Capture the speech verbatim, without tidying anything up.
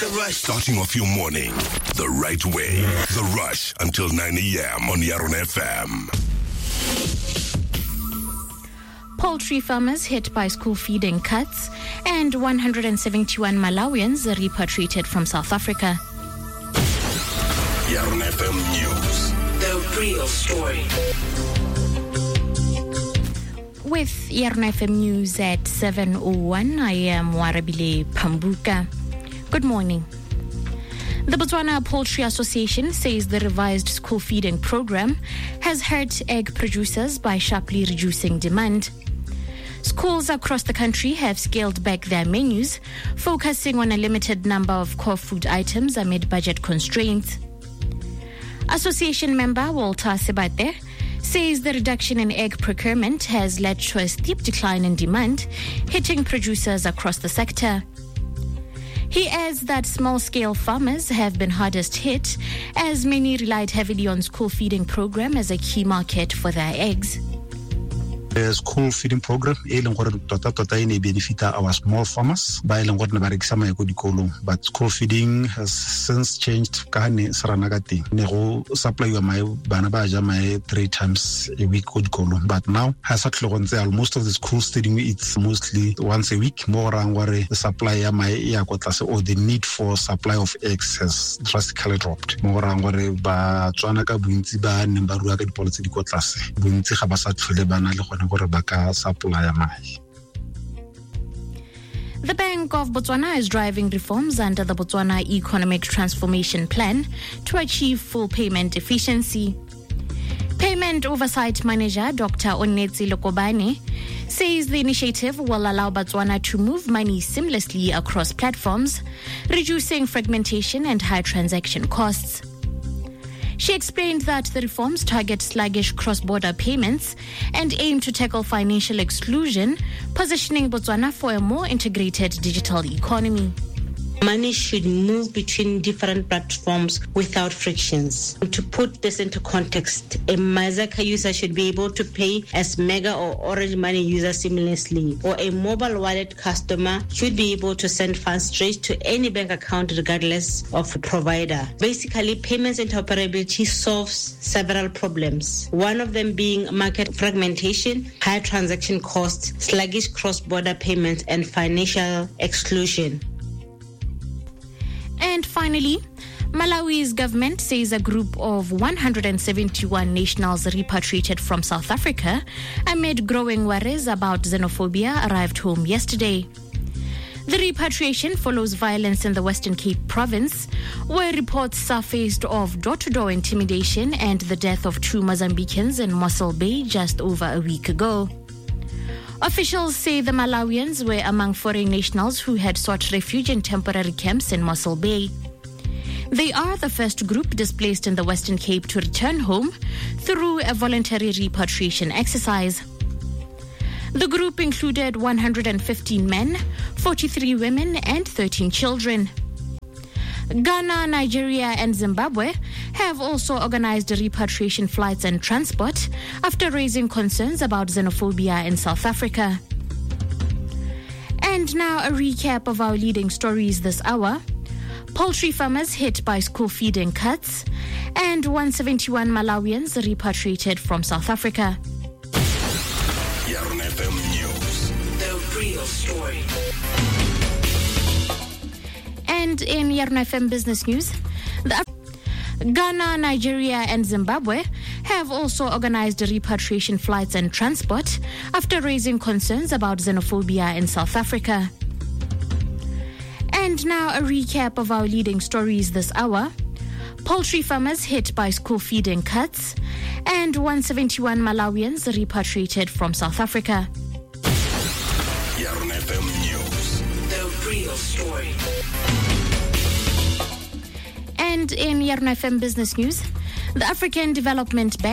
The Rush. Starting off your morning the right way. The Rush until nine a.m. on Yarona F M. Poultry farmers hit by school feeding cuts, and one hundred seventy-one Malawians repatriated from South Africa. Yarona F M News. The real story. With Yarona F M News at seven oh one, I am Warabile Pambuka. Good morning. The Botswana Poultry Association says the revised school feeding program has hurt egg producers by sharply reducing demand. Schools across the country have scaled back their menus, focusing on a limited number of core food items amid budget constraints. Association member Walter Sebate says the reduction in egg procurement has led to a steep decline in demand, hitting producers across the sector. He adds that small-scale farmers have been hardest hit, as many relied heavily on school feeding program as a key market for their eggs. The school feeding program e leng gore tota tota e ne benefita our small farmers ba e leng gore ne ba rekisa mae go dikolong, but school feeding has since changed ka ne serana ka teng ne go supply wa mae bana ba ja mae three times a week go dikolong, but now ha sa tlhogontse most of the schools feeding it's mostly once a week. Mo rang gore the supply ya mae ya go tlase, or the need for supply of eggs has drastically dropped. Mo rang gore ba tswana ka bontsi ba ne ba rua ka dipolitsi di go tlase, bontsi ga ba sa tlhole bana le go The Bank of Botswana is driving reforms under the Botswana Economic Transformation Plan to achieve full payment efficiency. Payment Oversight Manager Doctor Onetsi Lokobane says the initiative will allow Botswana to move money seamlessly across platforms, reducing fragmentation and high transaction costs. She explained that the reforms target sluggish cross-border payments and aim to tackle financial exclusion, positioning Botswana for a more integrated digital economy. Money should move between different platforms without frictions. To put this into context, a Mazaka user should be able to pay as Mega or Orange Money user seamlessly, or a mobile wallet customer should be able to send funds straight to any bank account regardless of the provider. Basically, payments interoperability solves several problems, one of them being market fragmentation, high transaction costs, sluggish cross-border payments, and financial exclusion. And finally, Malawi's government says a group of one hundred seventy-one nationals repatriated from South Africa amid growing worries about xenophobia arrived home yesterday. The repatriation follows violence in the Western Cape province, where reports surfaced of door-to-door intimidation and the death of two Mozambicans in Mossel Bay just over a week ago. Officials say the Malawians were among foreign nationals who had sought refuge in temporary camps in Mossel Bay. They are the first group displaced in the Western Cape to return home through a voluntary repatriation exercise. The group included one hundred fifteen men, forty-three women, and thirteen children. Ghana, Nigeria, and Zimbabwe have also organized repatriation flights and transport after raising concerns about xenophobia in South Africa. And now a recap of our leading stories this hour. Poultry farmers hit by school feeding cuts, and one hundred seventy-one Malawians repatriated from South Africa. Yarona F M News. The real story. And in Yarona F M Business News, the Ghana, Nigeria, and Zimbabwe have also organized repatriation flights and transport after raising concerns about xenophobia in South Africa. And now a recap of our leading stories this hour. Poultry farmers hit by school feeding cuts, and one hundred seventy-one Malawians repatriated from South Africa. Yarona F M News. The real story. And in Yarona F M Business News, the African Development Bank